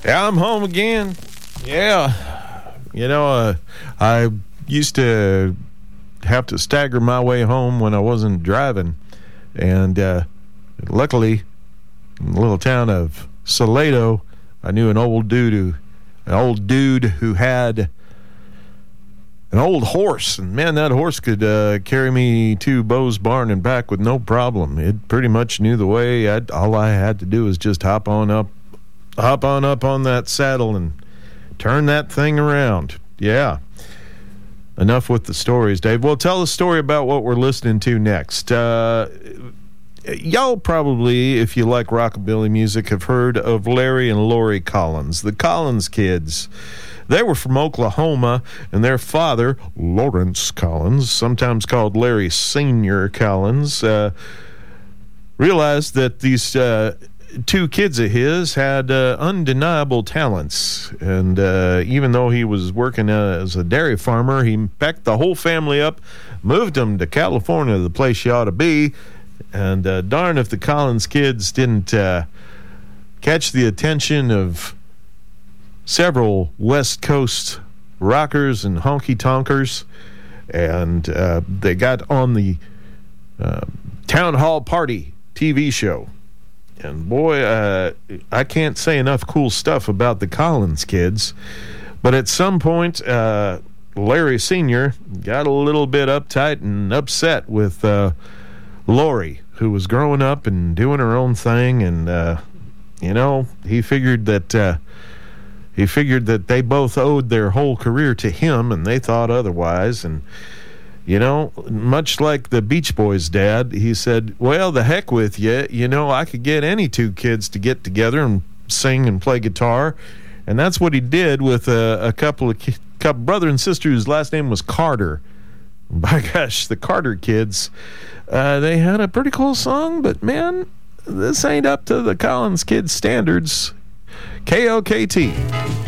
Yeah, I'm home again. Yeah. I used to have to stagger my way home when I wasn't driving. And luckily, in the little town of Salado, I knew an old dude who had an old horse. And, man, that horse could carry me to Bo's Barn and back with no problem. It pretty much knew the way. All I had to do was just hop on up on that saddle and turn that thing around. Yeah. Enough with the stories, Dave. Well, tell a story about what we're listening to next. Y'all probably, if you like rockabilly music, have heard of Larry and Lori Collins, the Collins kids. They were from Oklahoma, and their father, Lawrence Collins, sometimes called Larry Sr. Collins, realized that these two kids of his had undeniable talents. And even though he was working as a dairy farmer, he packed the whole family up, moved them to California, the place you ought to be. And darn if the Collins kids didn't catch the attention of several West Coast rockers and honky-tonkers. And they got on the Town Hall Party TV show. And boy, I can't say enough cool stuff about the Collins kids. But at some point, Larry Sr. got a little bit uptight and upset with Lori, who was growing up and doing her own thing. And, he figured that they both owed their whole career to him, and they thought otherwise. And, much like the Beach Boys' dad, he said, well, the heck with you. I could get any two kids to get together and sing and play guitar. And that's what he did with a couple brother and sister whose last name was Carter. By gosh, the Carter kids, they had a pretty cool song, but, man, this ain't up to the Collins kids' standards. KOKT.